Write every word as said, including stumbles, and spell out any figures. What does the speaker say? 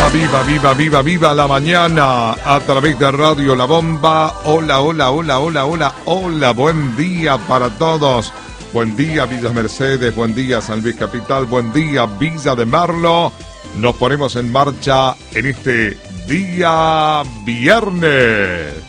Viva, viva, viva, viva, viva la mañana a través de Radio La Bomba. Hola, hola, hola, hola, hola, hola, buen día para todos. Buen día Villa Mercedes, buen día San Luis Capital, buen día Villa de Merlo. Nos ponemos en marcha en este día viernes.